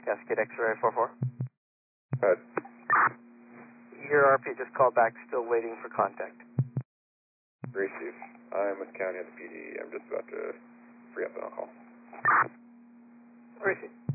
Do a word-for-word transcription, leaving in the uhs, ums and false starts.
Cascade X-ray four four. Good. Your R P just called back, still waiting for contact. Receive. I'm with County at the P D. I'm just about to free up and I'll call. Receive.